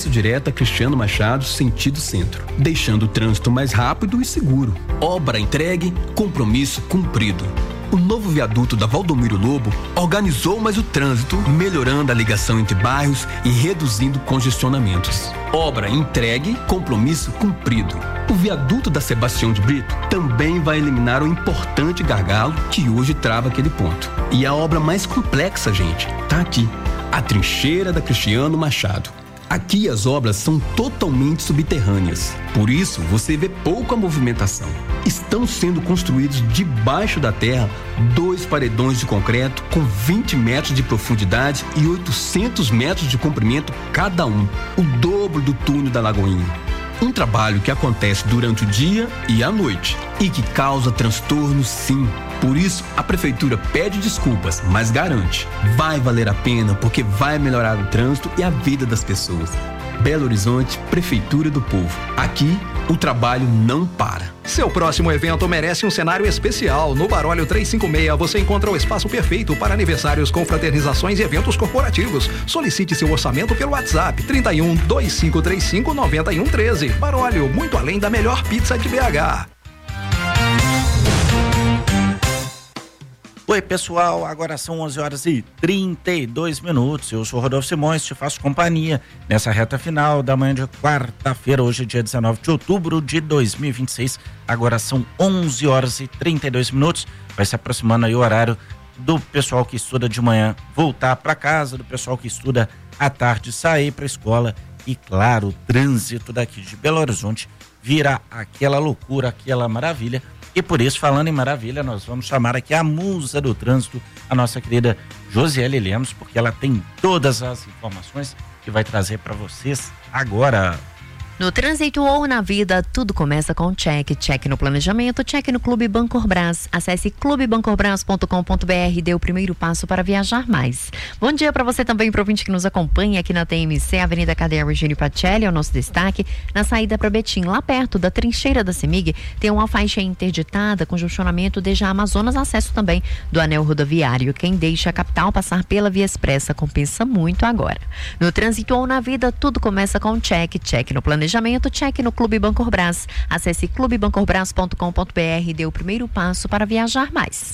direta Cristiano Machado, sentido centro, deixando o trânsito mais rápido e seguro. Obra entregue, compromisso cumprido. O novo viaduto da Valdomiro Lobo organizou mais o trânsito, melhorando a ligação entre bairros e reduzindo congestionamentos. Obra entregue, compromisso cumprido. O viaduto da Sebastião de Brito também vai eliminar o importante gargalo que hoje trava aquele ponto. E a obra mais complexa, gente, tá aqui. A trincheira da Cristiano Machado. Aqui as obras são totalmente subterrâneas, por isso você vê pouca movimentação. Estão sendo construídos debaixo da terra 2 paredões de concreto com 20 metros de profundidade e 800 metros de comprimento cada um, o dobro do túnel da Lagoinha. Um trabalho que acontece durante o dia e à noite e que causa transtorno, sim. Por isso, a prefeitura pede desculpas, mas garante, vai valer a pena porque vai melhorar o trânsito e a vida das pessoas. Belo Horizonte, Prefeitura do Povo. Aqui, o trabalho não para. Seu próximo evento merece um cenário especial. No Baróleo 356 você encontra o espaço perfeito para aniversários, confraternizações e eventos corporativos. Solicite seu orçamento pelo WhatsApp 31 2535 9113. Baróleo, muito além da melhor pizza de BH. Oi pessoal, agora são 11h32. Eu sou Rodolfo Simões, te faço companhia nessa reta final da manhã de quarta-feira, hoje é dia 19 de outubro de 2026. Agora são 11h32. Vai se aproximando aí o horário do pessoal que estuda de manhã voltar para casa, do pessoal que estuda à tarde sair para a escola e, claro, o trânsito daqui de Belo Horizonte vira aquela loucura, aquela maravilha. E por isso, falando em maravilha, nós vamos chamar aqui a musa do trânsito, a nossa querida Josiele Lemos, porque ela tem todas as informações que vai trazer para vocês agora. No trânsito ou na vida, tudo começa com check. Check no planejamento, check no Clube Bancorbras. Acesse clubebancorbras.com.br e dê o primeiro passo para viajar mais. Bom dia para você também, pro ouvinte que nos acompanha aqui na TMC, Avenida Cadeia Virgínio Pacelli, é o nosso destaque. Na saída para Betim, lá perto da trincheira da CEMIG, tem uma faixa interditada, congestionamento desde a Amazonas, acesso também do anel rodoviário. Quem deixa a capital passar pela Via Expressa compensa muito agora. No trânsito ou na vida, tudo começa com check. Check no planejamento, check no Clube Bancorbras. Acesse clubebancorbras.com.br e dê o primeiro passo para viajar mais.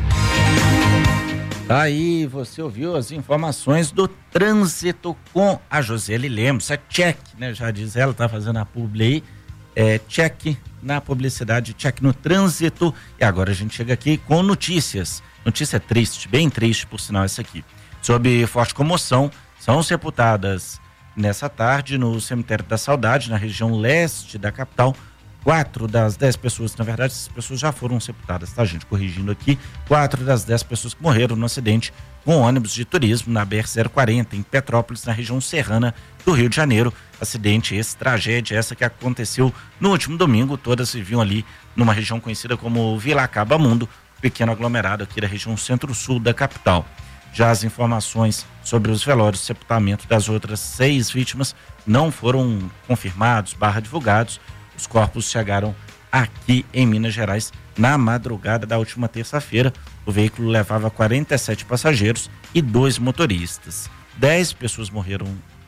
Aí você ouviu as informações do trânsito com a Josiele Lemos. É check, né? Já diz ela, tá fazendo a publi aí. Check na publicidade, check no trânsito. E agora a gente chega aqui com notícias. Notícia triste, bem triste por sinal essa aqui. Sob forte comoção, são sepultadas nessa tarde no Cemitério da Saudade, na região leste da capital, 4 das 10 pessoas, na verdade essas pessoas já foram sepultadas, tá gente? Corrigindo aqui, 4 das 10 pessoas que morreram no acidente com ônibus de turismo na BR-040 em Petrópolis, na região serrana do Rio de Janeiro. Acidente esse, tragédia essa que aconteceu no último domingo. Todas viviam ali numa região conhecida como Vila Acabamundo, pequeno aglomerado aqui da região centro-sul da capital. Já as informações sobre os velórios e sepultamento das outras 6 vítimas não foram confirmados, divulgados. Os corpos chegaram aqui em Minas Gerais na madrugada da última terça-feira. O veículo levava 47 passageiros e 2 motoristas. 10 pessoas morreram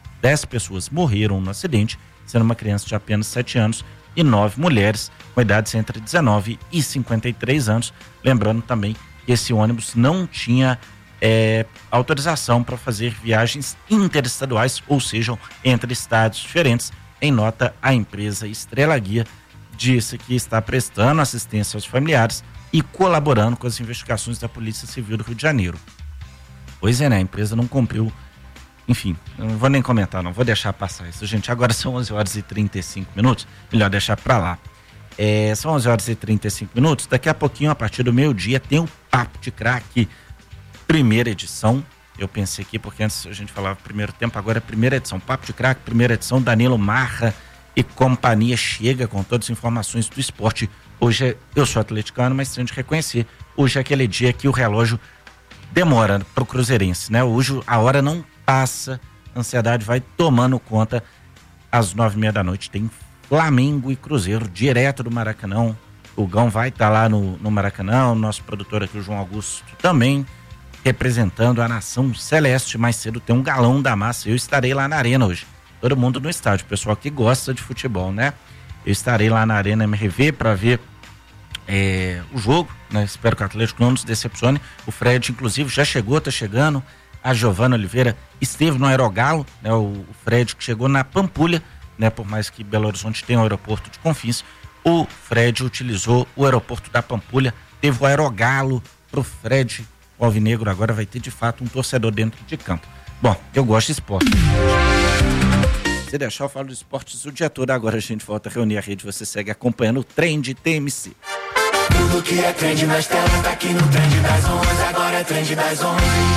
no acidente, sendo uma criança de apenas 7 anos e 9 mulheres com idades entre 19 e 53 anos. Lembrando também que esse ônibus não tinha autorização para fazer viagens interestaduais, ou seja, entre estados diferentes. Em nota, a empresa Estrela Guia disse que está prestando assistência aos familiares e colaborando com as investigações da Polícia Civil do Rio de Janeiro. Pois é, né? A empresa não cumpriu. Enfim, eu não vou nem comentar, não vou deixar passar isso, gente. Agora são 11h35, melhor deixar para lá. São 11h35, daqui a pouquinho, a partir do meio-dia, tem o Papo de Craque, primeira edição. Eu pensei aqui, porque antes a gente falava primeiro tempo, agora é primeira edição. Papo de Craque, primeira edição. Danilo Marra e companhia chega com todas as informações do esporte. Hoje eu sou atleticano, mas tem de reconhecer, hoje é aquele dia que o relógio demora pro cruzeirense, né? Hoje a hora não passa, a ansiedade vai tomando conta. Às 9h30 da noite tem Flamengo e Cruzeiro, direto do Maracanã. O Gão vai estar lá no Maracanã, o nosso produtor aqui, o João Augusto, também representando a nação celeste. Mais cedo tem um galão da massa, eu estarei lá na arena hoje. todo mundo no estádio, o pessoal que gosta de futebol, né? Eu estarei lá na Arena MRV para ver o jogo, né? Espero que o Atlético não nos decepcione. O Fred, inclusive, já chegou, tá chegando. A Giovana Oliveira esteve no Aerogalo, né? O Fred que chegou na Pampulha, né? Por mais que Belo Horizonte tenha o aeroporto de Confins, o Fred utilizou o aeroporto da Pampulha, teve o Aerogalo pro Fred. O Alvinegro agora vai ter de fato um torcedor dentro de campo. Bom, eu gosto de esporte. Se deixar, eu falo de esportes o dia todo. Agora a gente volta a reunir a rede. Você segue acompanhando o Trend TMC. Tudo que é trend nas telas tá aqui no Trend das 11. Agora é Trend das 11.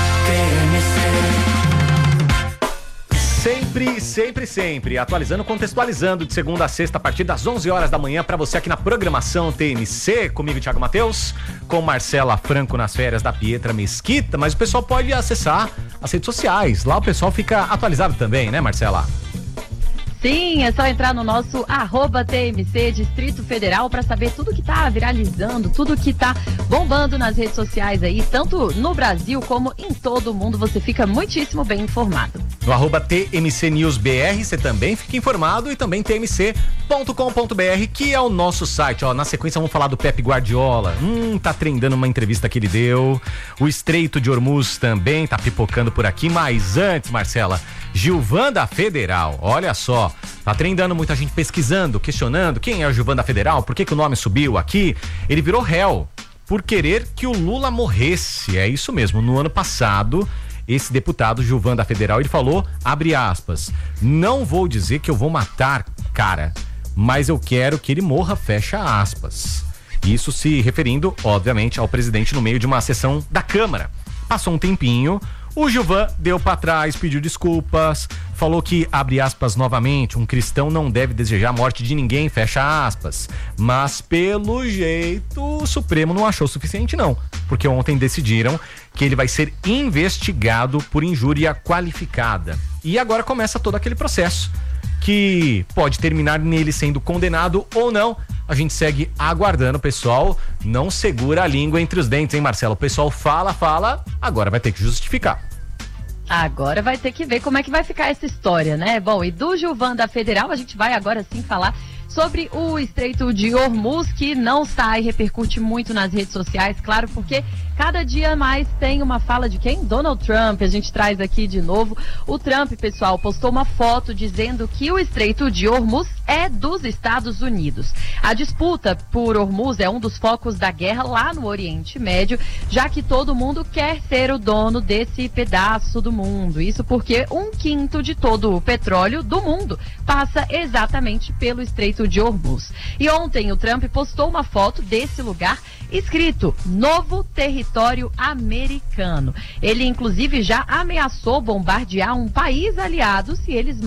TMC. Sempre. Atualizando, contextualizando de segunda a sexta a partir das 11 horas da manhã para você aqui na programação TMC. Comigo, Thiago Matheus, com Marcela Franco nas férias da Pietra Mesquita. Mas o pessoal pode acessar as redes sociais. Lá o pessoal fica atualizado também, né, Marcela? Sim, é só entrar no nosso @TMC Distrito Federal para saber tudo que tá viralizando, tudo que tá bombando nas redes sociais aí, tanto no Brasil como em todo o mundo. Você fica muitíssimo bem informado. No @TMC News BR você também fica informado, e também tmc.com.br, que é o nosso site. Ó, na sequência vamos falar do Pep Guardiola. Tá trendando uma entrevista que ele deu. O Estreito de Hormuz também tá pipocando por aqui, mas antes, Marcela, Gilvan da Federal, olha só, tá trendando muita gente pesquisando, questionando quem é o Gilvan da Federal, por que o nome subiu aqui. Ele virou réu por querer que o Lula morresse, é isso mesmo. No ano passado, esse deputado Gilvan da Federal, ele falou, abre aspas, não vou dizer que eu vou matar, cara, mas eu quero que ele morra, fecha aspas. Isso se referindo, obviamente, ao presidente no meio de uma sessão da Câmara. Passou um tempinho, o Gilvan deu pra trás, pediu desculpas, falou que, abre aspas novamente, um cristão não deve desejar a morte de ninguém, fecha aspas. Mas, pelo jeito, o Supremo não achou suficiente não, porque ontem decidiram que ele vai ser investigado por injúria qualificada. E agora começa todo aquele processo, que pode terminar nele sendo condenado ou não. A gente segue aguardando, pessoal. Não segura a língua entre os dentes, hein, Marcelo? O pessoal fala, agora vai ter que justificar. Agora vai ter que ver como é que vai ficar essa história, né? Bom, e do Gilvan da Federal, a gente vai agora sim falar sobre o Estreito de Hormuz, que não sai, repercute muito nas redes sociais, claro, porque cada dia mais tem uma fala de quem? Donald Trump. A gente traz aqui de novo. O Trump, pessoal, postou uma foto dizendo que o Estreito de Hormuz é dos Estados Unidos. A disputa por Hormuz é um dos focos da guerra lá no Oriente Médio, já que todo mundo quer ser o dono desse pedaço do mundo. Isso porque 1/5 de todo o petróleo do mundo passa exatamente pelo Estreito de Hormuz. E ontem o Trump postou uma foto desse lugar escrito Novo Território Americano. Ele inclusive já ameaçou bombardear um país aliado se eles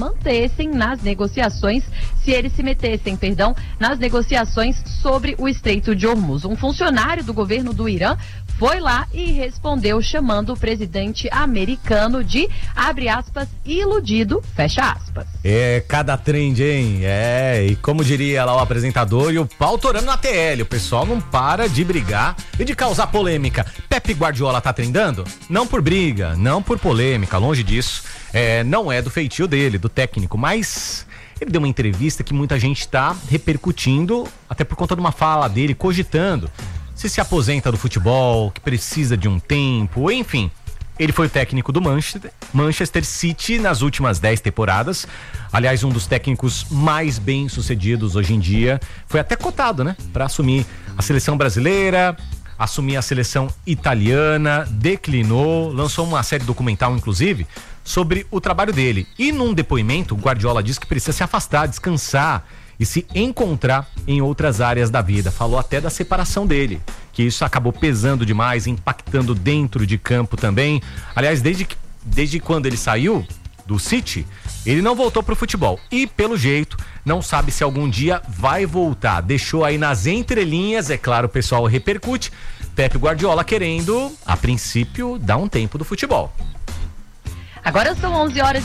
se metessem nas negociações sobre o Estreito de Hormuz. Um funcionário do governo do Irã foi lá e respondeu chamando o presidente americano de, abre aspas, iludido, fecha aspas. É, cada trend, hein? E como diria lá o apresentador, e o pau torando na TL, o pessoal não para de brigar e de causar polêmica. Pep Guardiola tá trendando? Não por briga, não por polêmica, longe disso. Não é do feitio dele, do técnico, mas ele deu uma entrevista que muita gente está repercutindo, até por conta de uma fala dele, cogitando se aposenta do futebol, que precisa de um tempo, enfim. Ele foi o técnico do Manchester City nas últimas 10 temporadas. Aliás, um dos técnicos mais bem-sucedidos hoje em dia. Foi até cotado, né? Para assumir a seleção brasileira, assumir a seleção italiana, declinou, lançou uma série documental, inclusive, sobre o trabalho dele. E num depoimento, o Guardiola disse que precisa se afastar, descansar e se encontrar em outras áreas da vida. Falou até da separação dele, que isso acabou pesando demais, impactando dentro de campo também. Aliás, desde quando ele saiu do City, ele não voltou pro futebol. E, pelo jeito, não sabe se algum dia vai voltar. Deixou aí nas entrelinhas, é claro, o pessoal repercute. Pep Guardiola querendo, a princípio, dar um tempo do futebol. Agora são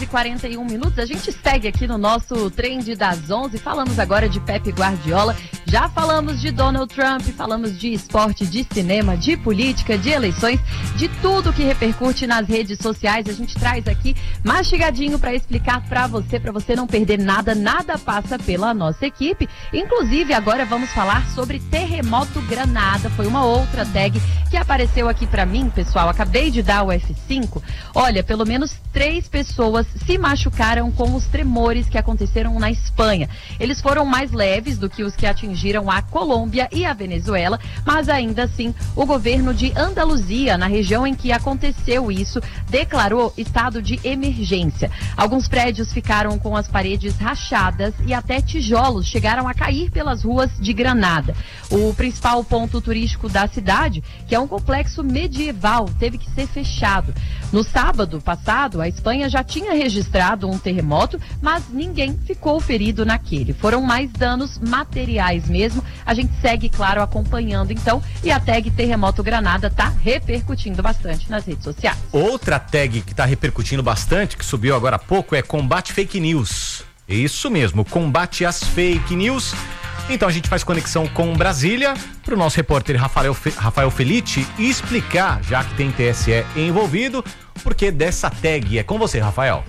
11h41. A gente segue aqui no nosso Trend das 11. Falamos agora de Pep Guardiola. Já falamos de Donald Trump, falamos de esporte, de cinema, de política, de eleições, de tudo que repercute nas redes sociais. A gente traz aqui mastigadinho para explicar para você não perder nada. Nada passa pela nossa equipe. Inclusive, agora vamos falar sobre terremoto Granada. Foi uma outra tag que apareceu aqui para mim, pessoal. Acabei de dar o F5. Olha, pelo menos 3 pessoas se machucaram com os tremores que aconteceram na Espanha. Eles foram mais leves do que os que atingiram a Colômbia e a Venezuela, mas ainda assim, o governo de Andaluzia, na região em que aconteceu isso, declarou estado de emergência. Alguns prédios ficaram com as paredes rachadas e até tijolos chegaram a cair pelas ruas de Granada. O principal ponto turístico da cidade, que é um complexo medieval, teve que ser fechado. No sábado passado, a Espanha já tinha registrado um terremoto, mas ninguém ficou ferido naquele. Foram mais danos materiais mesmo. A gente segue, claro, acompanhando então, e a tag Terremoto Granada tá repercutindo bastante nas redes sociais. Outra tag que tá repercutindo bastante, que subiu agora há pouco, é combate fake news. Isso mesmo, combate às fake news. Então a gente faz conexão com Brasília para o nosso repórter Rafael Felitti explicar, já que tem TSE envolvido, porque dessa tag. É com você, Rafael.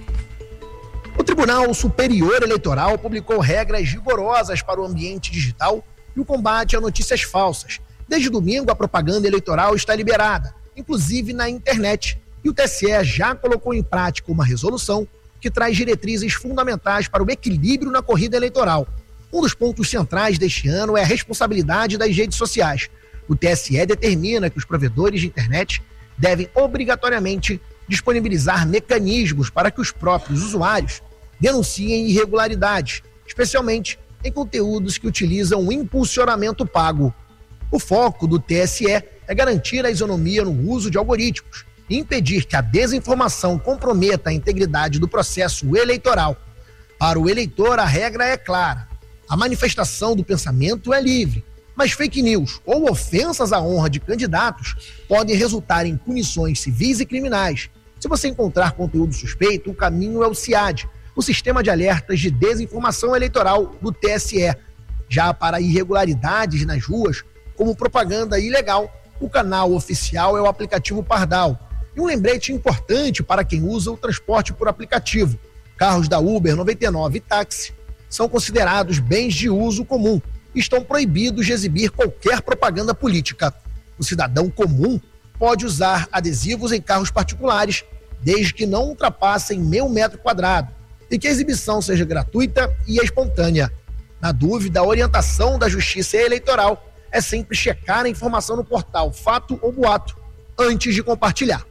O Tribunal Superior Eleitoral publicou regras rigorosas para o ambiente digital e o combate a notícias falsas. Desde domingo, a propaganda eleitoral está liberada, inclusive na internet. E o TSE já colocou em prática uma resolução que traz diretrizes fundamentais para o equilíbrio na corrida eleitoral. Um dos pontos centrais deste ano é a responsabilidade das redes sociais. O TSE determina que os provedores de internet devem obrigatoriamente disponibilizar mecanismos para que os próprios usuários denunciem irregularidades, especialmente em conteúdos que utilizam o impulsionamento pago. O foco do TSE é garantir a isonomia no uso de algoritmos e impedir que a desinformação comprometa a integridade do processo eleitoral. Para o eleitor, a regra é clara. A manifestação do pensamento é livre, mas fake news ou ofensas à honra de candidatos podem resultar em punições civis e criminais. Se você encontrar conteúdo suspeito, o caminho é o SIAD, o Sistema de Alertas de Desinformação Eleitoral do TSE. Já para irregularidades nas ruas, como propaganda ilegal, o canal oficial é o aplicativo Pardal. E um lembrete importante para quem usa o transporte por aplicativo. Carros da Uber 99 e táxi são considerados bens de uso comum e estão proibidos de exibir qualquer propaganda política. O cidadão comum pode usar adesivos em carros particulares, desde que não ultrapassem 1.000 metros quadrados e que a exibição seja gratuita e espontânea. Na dúvida, a orientação da Justiça Eleitoral é sempre checar a informação no portal Fato ou Boato antes de compartilhar.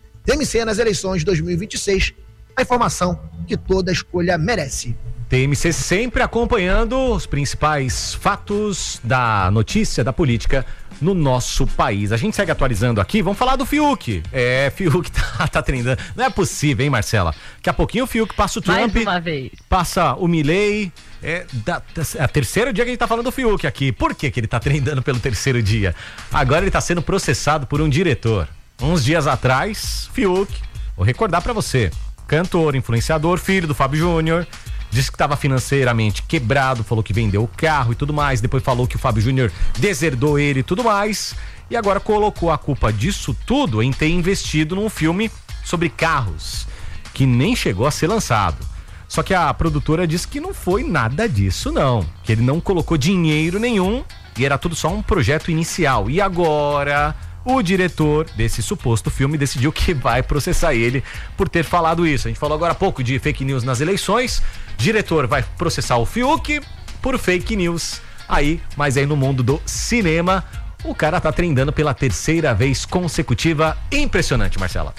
TMC nas eleições de 2026, a informação que toda escolha merece. TMC sempre acompanhando os principais fatos da notícia, da política no nosso país. A gente segue atualizando aqui, vamos falar do Fiuk. Fiuk tá treinando. Não é possível, hein, Marcela? Daqui a pouquinho o Fiuk passa o Trump, mais uma vez. Passa o Milei. É o terceiro dia que a gente tá falando do Fiuk aqui. Por que ele tá treinando pelo terceiro dia? Agora ele tá sendo processado por um diretor. Uns dias atrás, Fiuk, vou recordar pra você, cantor, influenciador, filho do Fábio Júnior, disse que estava financeiramente quebrado, falou que vendeu o carro e tudo mais, depois falou que o Fábio Júnior deserdou ele e tudo mais, e agora colocou a culpa disso tudo em ter investido num filme sobre carros, que nem chegou a ser lançado. Só que a produtora disse que não foi nada disso não, que ele não colocou dinheiro nenhum e era tudo só um projeto inicial. E agora o diretor desse suposto filme decidiu que vai processar ele por ter falado isso. A gente falou agora há pouco de fake news nas eleições. Diretor vai processar o Fiuk por fake news. Mas aí no mundo do cinema, o cara tá treinando pela terceira vez consecutiva. Impressionante, Marcela.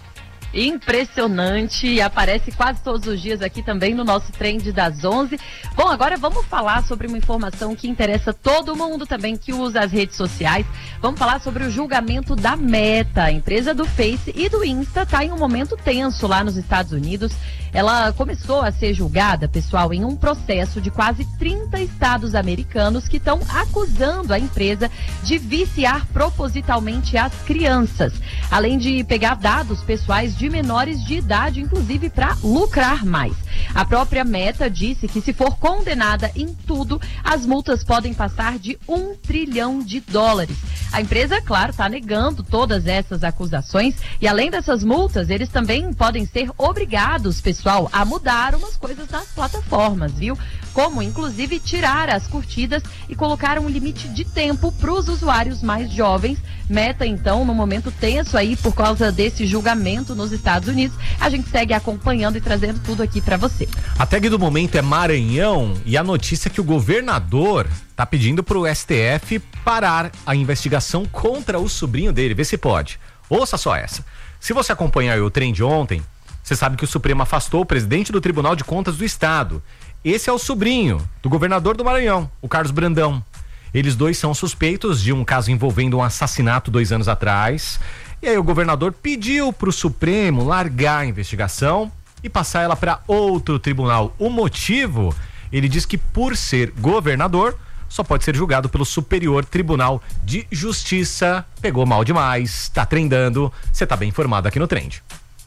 Impressionante, aparece quase todos os dias aqui também no nosso Trend das 11. Bom, agora vamos falar sobre uma informação que interessa todo mundo também que usa as redes sociais. Vamos falar sobre o julgamento da Meta, a empresa do Face e do Insta. Está em um momento tenso lá nos Estados Unidos. Ela começou a ser julgada, pessoal, em um processo de quase 30 estados americanos que estão acusando a empresa de viciar propositalmente as crianças, além de pegar dados pessoais compras de menores de idade, inclusive para lucrar mais. A própria Meta disse que se for condenada em tudo, as multas podem passar de $1 trilhão. A empresa, claro, está negando todas essas acusações e além dessas multas, eles também podem ser obrigados, pessoal, a mudar umas coisas nas plataformas, viu? Como, inclusive, tirar as curtidas e colocar um limite de tempo para os usuários mais jovens. Meta, então, no momento tenso aí por causa desse julgamento nos Estados Unidos. A gente segue acompanhando e trazendo tudo aqui para você. A tag do momento é Maranhão e a notícia é que o governador tá pedindo pro STF parar a investigação contra o sobrinho dele. Vê se pode. Ouça só essa. Se você acompanhar o trem de ontem, você sabe que o Supremo afastou o presidente do Tribunal de Contas do Estado. Esse é o sobrinho do governador do Maranhão, o Carlos Brandão. Eles dois são suspeitos de um caso envolvendo um assassinato 2 anos atrás. E aí o governador pediu pro Supremo largar a investigação e passar ela para outro tribunal. O motivo, ele diz que por ser governador, só pode ser julgado pelo Superior Tribunal de Justiça. Pegou mal demais, tá trendando. Você tá bem informado aqui no Trend.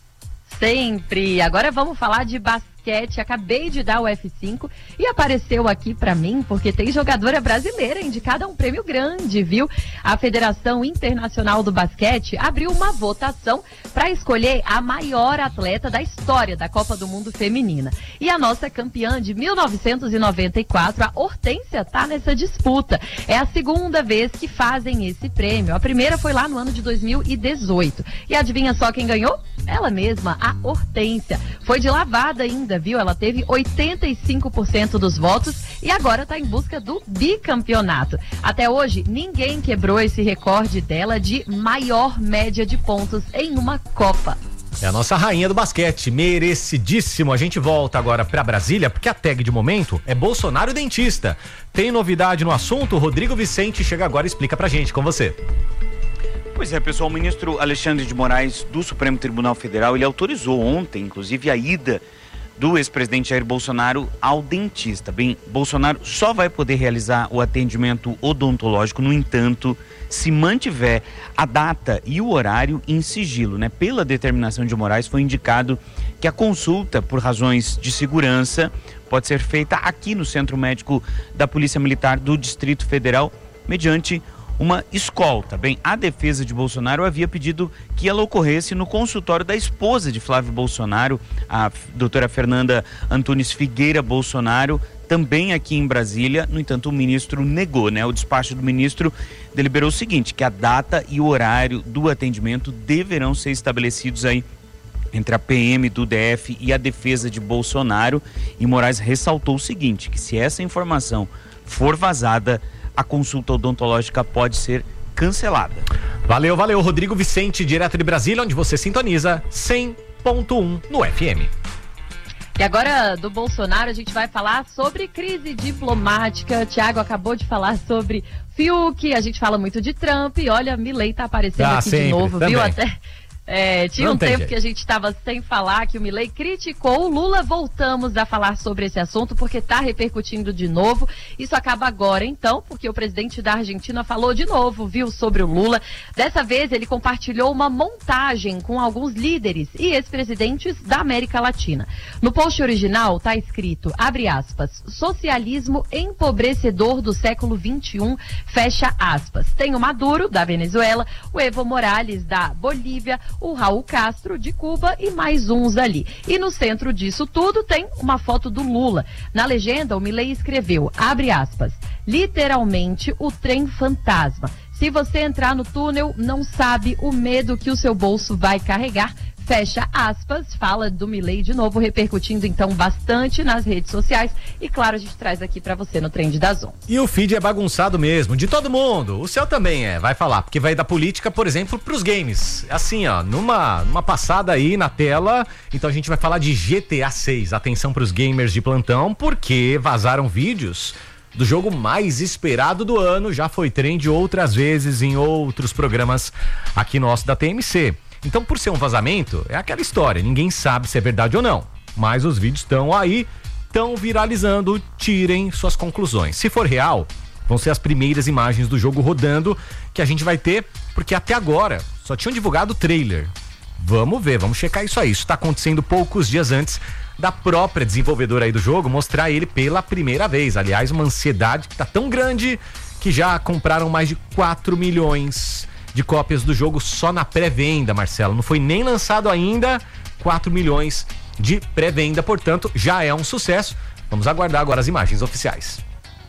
Sempre. Agora vamos falar de basquete. Acabei de dar o F5 e apareceu aqui pra mim porque tem jogadora brasileira indicada a um prêmio grande, viu? A Federação Internacional do Basquete abriu uma votação para escolher a maior atleta da história da Copa do Mundo Feminina. E a nossa campeã de 1994, a Hortência, tá nessa disputa. É a segunda vez que fazem esse prêmio. A primeira foi lá no ano de 2018. E adivinha só quem ganhou? Ela mesma, a Hortência. Foi de lavada ainda, viu? Ela teve 85% dos votos e agora está em busca do bicampeonato. Até hoje, ninguém quebrou esse recorde dela de maior média de pontos em uma Copa. É a nossa rainha do basquete, merecidíssimo. A gente volta agora para Brasília, porque a tag de momento é Bolsonaro dentista. Tem novidade no assunto? Rodrigo Vicente chega agora e explica pra gente, com você. Pois é, pessoal, o ministro Alexandre de Moraes do Supremo Tribunal Federal, ele autorizou ontem, inclusive, a ida do ex-presidente Jair Bolsonaro ao dentista. Bem, Bolsonaro só vai poder realizar o atendimento odontológico, no entanto, se mantiver a data e o horário em sigilo, né? Pela determinação de Moraes, foi indicado que a consulta, por razões de segurança, pode ser feita aqui no Centro Médico da Polícia Militar do Distrito Federal, mediante uma escolta. Bem, a defesa de Bolsonaro havia pedido que ela ocorresse no consultório da esposa de Flávio Bolsonaro, a doutora Fernanda Antunes Figueira Bolsonaro, também aqui em Brasília. No entanto, o ministro negou, né? O despacho do ministro deliberou o seguinte, que a data e o horário do atendimento deverão ser estabelecidos aí entre a PM do DF e a defesa de Bolsonaro. E Moraes ressaltou o seguinte, que se essa informação for vazada, a consulta odontológica pode ser cancelada. Valeu, valeu, Rodrigo Vicente, direto de Brasília, onde você sintoniza 100.1 no FM. E agora, do Bolsonaro, a gente vai falar sobre crise diplomática. O Thiago acabou de falar sobre Fiuk, a gente fala muito de Trump, e olha, Milei tá aparecendo aqui sempre, de novo, também. Viu? Até... tinha um tempo que a gente estava sem falar, que o Milei criticou o Lula. Voltamos a falar sobre esse assunto porque está repercutindo de novo. Isso acaba agora, então, porque o presidente da Argentina falou de novo, viu, sobre o Lula. Dessa vez ele compartilhou uma montagem com alguns líderes e ex-presidentes da América Latina. No post original está escrito, abre aspas, socialismo empobrecedor do século XXI, fecha aspas. Tem o Maduro, da Venezuela, o Evo Morales, da Bolívia, o Raul Castro de Cuba e mais uns ali. E no centro disso tudo tem uma foto do Lula. Na legenda, o Milei escreveu, abre aspas, literalmente o trem fantasma. Se você entrar no túnel, não sabe o medo que o seu bolso vai carregar. Fecha aspas, fala do Milei de novo, repercutindo então bastante nas redes sociais. E claro, a gente traz aqui pra você no Trend das 11. E o feed é bagunçado mesmo, de todo mundo. O seu também vai falar, porque vai da política, por exemplo, pros games. Assim, ó, numa passada aí na tela, então a gente vai falar de GTA 6. Atenção pros gamers de plantão, porque vazaram vídeos do jogo mais esperado do ano, já foi trend outras vezes em outros programas aqui nosso da TMC. Então, por ser um vazamento, é aquela história, ninguém sabe se é verdade ou não, mas os vídeos estão aí, estão viralizando, tirem suas conclusões. Se for real, vão ser as primeiras imagens do jogo rodando que a gente vai ter, porque até agora só tinham divulgado o trailer. Vamos ver, vamos checar isso aí. Isso está acontecendo poucos dias antes da própria desenvolvedora aí do jogo mostrar ele pela primeira vez. Aliás, uma ansiedade que tá tão grande que já compraram mais de 4 milhões de cópias do jogo só na pré-venda, Marcelo. Não foi nem lançado ainda, 4 milhões de pré-venda, portanto, já é um sucesso. Vamos aguardar agora as imagens oficiais.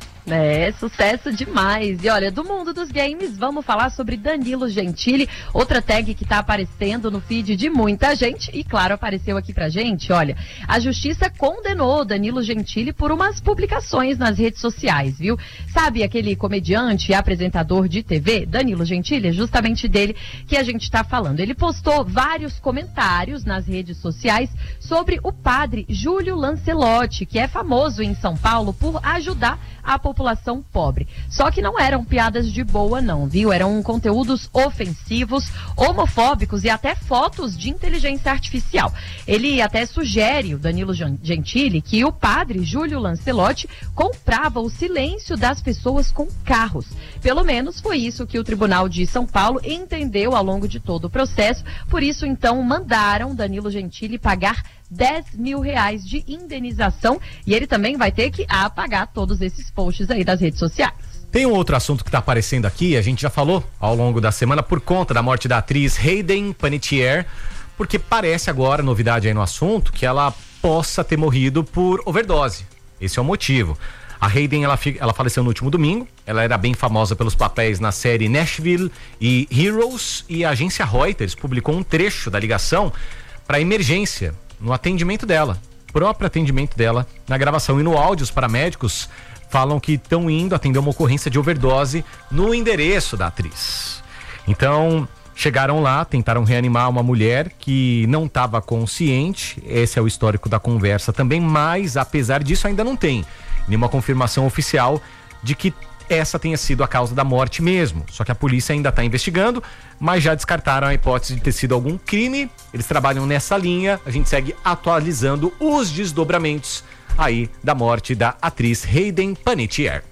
É, sucesso demais. E olha, do mundo dos games, vamos falar sobre Danilo Gentili, outra tag que tá aparecendo no feed de muita gente e, claro, apareceu aqui pra gente. Olha, a justiça condenou Danilo Gentili por umas publicações nas redes sociais, viu? Sabe aquele comediante e apresentador de TV, Danilo Gentili? É justamente dele que a gente tá falando. Ele postou vários comentários nas redes sociais sobre o padre Júlio Lancelotti, que é famoso em São Paulo por ajudar a população pobre. Só que não eram piadas de boa não, viu? Eram conteúdos ofensivos, homofóbicos e até fotos de inteligência artificial. Ele até sugere, o Danilo Gentili, que o padre Júlio Lancelotti comprava o silêncio das pessoas com carros. Pelo menos foi isso que o Tribunal de São Paulo entendeu ao longo de todo o processo. Por isso, então, mandaram Danilo Gentili pagar 10 mil reais de indenização e ele também vai ter que apagar todos esses posts aí das redes sociais. Tem um outro assunto que está aparecendo aqui, a gente já falou ao longo da semana por conta da morte da atriz Hayden Panettiere, porque parece agora, novidade aí no assunto, que ela possa ter morrido por overdose. Esse é o motivo. A Hayden, ela faleceu no último domingo, ela era bem famosa pelos papéis na série Nashville e Heroes, e a agência Reuters publicou um trecho da ligação para emergência no atendimento dela, próprio atendimento dela na gravação. E no áudio, os paramédicos falam que estão indo atender uma ocorrência de overdose no endereço da atriz. Então, chegaram lá, tentaram reanimar uma mulher que não estava consciente. Esse é o histórico da conversa também, mas apesar disso ainda não tem nenhuma confirmação oficial de que essa tenha sido a causa da morte mesmo. Só que a polícia ainda está investigando, mas já descartaram a hipótese de ter sido algum crime. Eles trabalham nessa linha, a gente segue atualizando os desdobramentos aí da morte da atriz Hayden Panettiere.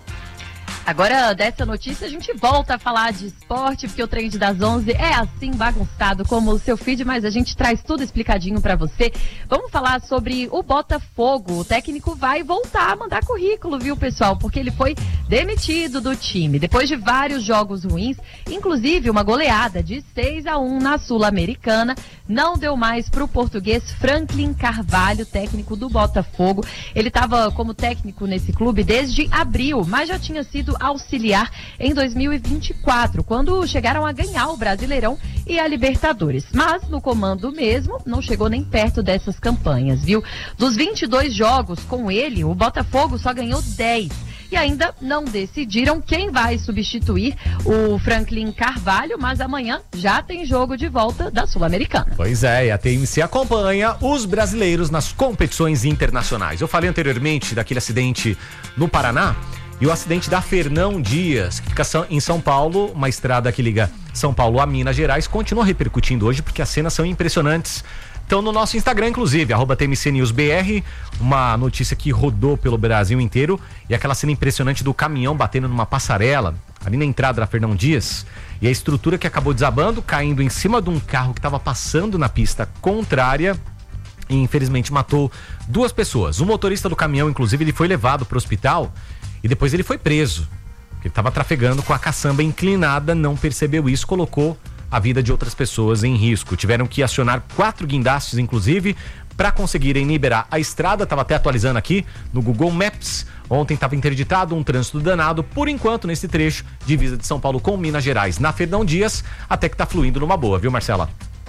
Agora, dessa notícia, a gente volta a falar de esporte, porque o Trend das 11 é assim bagunçado como o seu feed, mas a gente traz tudo explicadinho pra você. Vamos falar sobre o Botafogo. O técnico vai voltar a mandar currículo, viu, pessoal? Porque ele foi demitido do time. Depois de vários jogos ruins, inclusive uma goleada de 6-1 na Sul-Americana, não deu mais pro português Franklin Carvalho, técnico do Botafogo. Ele estava como técnico nesse clube desde abril, mas já tinha sido auxiliar em 2024, quando chegaram a ganhar o Brasileirão e a Libertadores. Mas no comando mesmo, não chegou nem perto dessas campanhas, viu? Dos 22 jogos com ele, o Botafogo só ganhou 10. E ainda não decidiram quem vai substituir o Franklin Carvalho, mas amanhã já tem jogo de volta da Sul-Americana. Pois é, e a TMC acompanha os brasileiros nas competições internacionais. Eu falei anteriormente daquele acidente no Paraná, e o acidente da Fernão Dias, que fica em São Paulo, uma estrada que liga São Paulo a Minas Gerais, continua repercutindo hoje porque as cenas são impressionantes. Então no nosso Instagram, inclusive, @TMCNewsBR, uma notícia que rodou pelo Brasil inteiro, e aquela cena impressionante do caminhão batendo numa passarela, ali na entrada da Fernão Dias, e a estrutura que acabou desabando, caindo em cima de um carro que estava passando na pista contrária, e infelizmente matou 2 pessoas. O motorista do caminhão, inclusive, ele foi levado para o hospital, e depois ele foi preso. Ele estava trafegando com a caçamba inclinada, não percebeu isso, colocou a vida de outras pessoas em risco. Tiveram que acionar 4 guindastes, inclusive, para conseguirem liberar a estrada. Estava até atualizando aqui no Google Maps. Ontem estava interditado, um trânsito danado, por enquanto, nesse trecho, divisa de São Paulo com Minas Gerais, na Fernão Dias, até que está fluindo numa boa, viu, Marcela?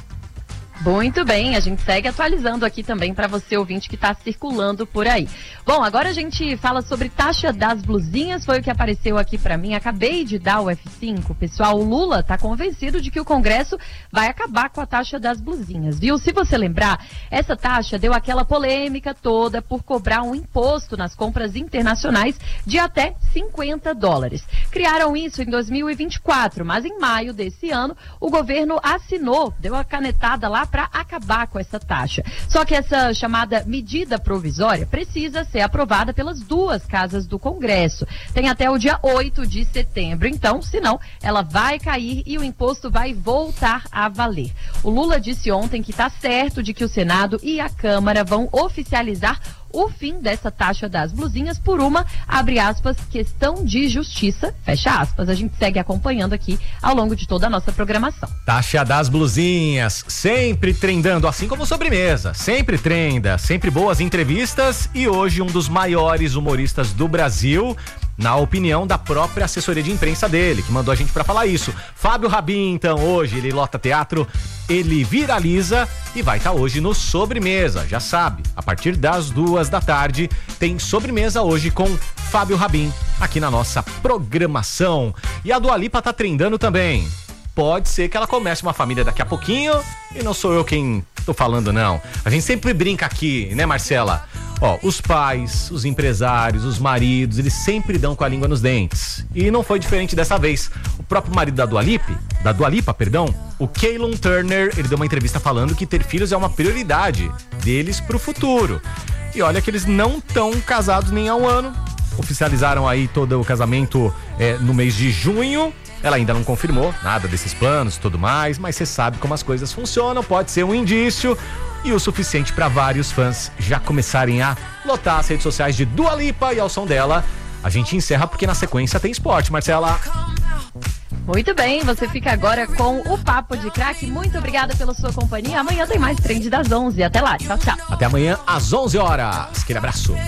Muito bem, a gente segue atualizando aqui também para você, ouvinte, que está circulando por aí. Bom, agora a gente fala sobre taxa das blusinhas, foi o que apareceu aqui para mim. Acabei de dar o F5, pessoal. O Lula está convencido de que o Congresso vai acabar com a taxa das blusinhas, viu? Se você lembrar, essa taxa deu aquela polêmica toda por cobrar um imposto nas compras internacionais de até $50. Criaram isso em 2024, mas em maio desse ano o governo assinou, deu a canetada lá legislar para acabar com essa taxa. Só que essa chamada medida provisória precisa ser aprovada pelas duas casas do Congresso. Tem até o dia 8 de setembro. Então, senão, ela vai cair e o imposto vai voltar a valer. O Lula disse ontem que está certo de que o Senado e a Câmara vão oficializar o fim dessa taxa das blusinhas por uma, abre aspas, questão de justiça, fecha aspas. A gente segue acompanhando aqui ao longo de toda a nossa programação. Taxa das blusinhas, sempre trendando, assim como sobremesa, sempre trenda, sempre boas entrevistas e hoje um dos maiores humoristas do Brasil, na opinião da própria assessoria de imprensa dele, que mandou a gente pra falar isso. Fábio Rabin, então, hoje ele lota teatro, ele viraliza e vai estar hoje no Sobremesa, já sabe, a partir das 14h tem Sobremesa hoje com Fábio Rabin aqui na nossa programação. E a Dua Lipa tá trendando também. Pode ser que ela comece uma família daqui a pouquinho e não sou eu quem tô falando, não. A gente sempre brinca aqui, né, Marcela? Ó, os pais, os empresários, os maridos, eles sempre dão com a língua nos dentes. E não foi diferente dessa vez. O próprio marido da Dua Lipa, o Keylon Turner, ele deu uma entrevista falando que ter filhos é uma prioridade deles pro futuro. E olha que eles não estão casados nem há um ano. Oficializaram aí todo o casamento no mês de junho. Ela ainda não confirmou nada desses planos e tudo mais, mas você sabe como as coisas funcionam, pode ser um indício e o suficiente para vários fãs já começarem a lotar as redes sociais de Dua Lipa e ao som dela. A gente encerra porque na sequência tem esporte, Marcela. Muito bem, você fica agora com o Papo de Craque. Muito obrigada pela sua companhia. Amanhã tem mais Trend das 11. Até lá, tchau, tchau. Até amanhã às 11h. Aquele abraço.